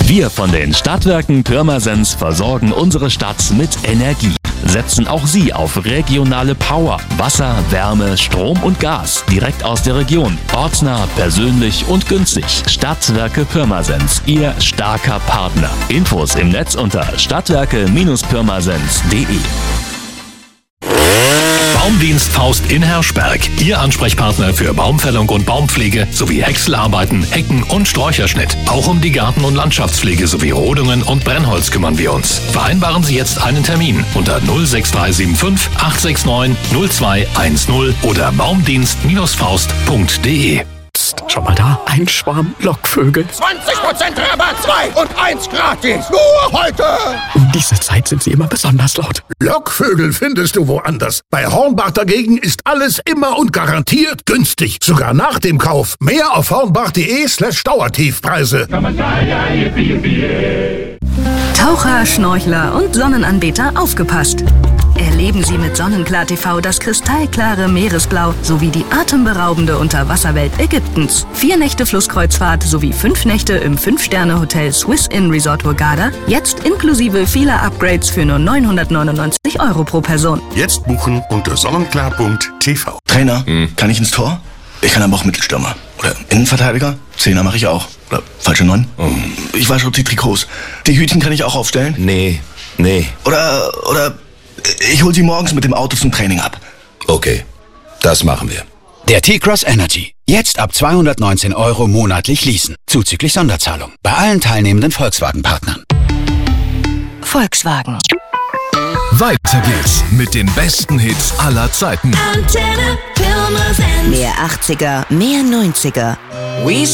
Wir von den Stadtwerken Pirmasens versorgen unsere Stadt mit Energie. Setzen auch Sie auf regionale Power, Wasser, Wärme, Strom und Gas direkt aus der Region. Ortsnah, persönlich und günstig. Stadtwerke Pirmasens, Ihr starker Partner. Infos im Netz unter stadtwerke-pirmasens.de. Baumdienst Faust in Herschberg. Ihr Ansprechpartner für Baumfällung und Baumpflege sowie Häckselarbeiten, Hecken- und Sträucherschnitt. Auch um die Garten- und Landschaftspflege sowie Rodungen und Brennholz kümmern wir uns. Vereinbaren Sie jetzt einen Termin unter 06375 869 0210 oder baumdienst-faust.de. Schau mal da, ein Schwarm Lockvögel. 20% Rabatt, 2 und 1 gratis. Nur heute. Um diese Zeit sind sie immer besonders laut. Lockvögel findest du woanders. Bei Hornbach dagegen ist alles immer und garantiert günstig. Sogar nach dem Kauf. Mehr auf hornbach.de/Dauertiefpreise. Taucher, Schnorchler und Sonnenanbeter aufgepasst. Erleben Sie mit Sonnenklar TV das kristallklare Meeresblau sowie die atemberaubende Unterwasserwelt Ägyptens. 4 Nächte Flusskreuzfahrt sowie 5 Nächte im 5-Sterne-Hotel Swiss Inn Resort Hurghada. Jetzt inklusive vieler Upgrades für nur 999 € pro Person. Jetzt buchen unter sonnenklar.tv. Trainer, kann ich ins Tor? Ich kann aber auch Mittelstürmer. Oder Innenverteidiger? Zehner mache ich auch. Oder falsche 9? Ich wasche die Trikots. Die Hütchen kann ich auch aufstellen? Nee. Oder ich hol sie morgens mit dem Auto zum Training ab. Okay, das machen wir. Der T-Cross Energy. Jetzt ab 219 € monatlich leasen. Zuzüglich Sonderzahlung. Bei allen teilnehmenden Volkswagen-Partnern. Volkswagen. Weiter geht's mit den besten Hits aller Zeiten. Mehr 80er, mehr 90er. We